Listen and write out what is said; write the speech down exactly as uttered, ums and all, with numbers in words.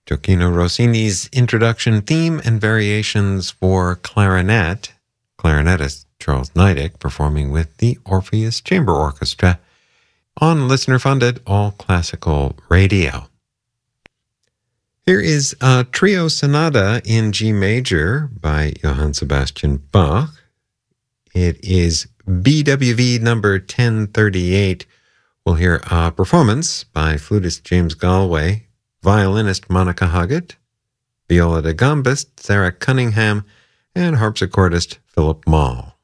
Gioacchino Rossini's introduction theme and variations for clarinet. Clarinetist Charles Niedek performing with the Orpheus Chamber Orchestra on listener-funded all classical radio. Here is a trio sonata in G major by Johann Sebastian Bach. It is B W V number ten thirty-eight. We'll hear a performance by flutist James Galway, violinist Monica Huggett, viola da gambist Sarah Cunningham, and harpsichordist Philip Mall.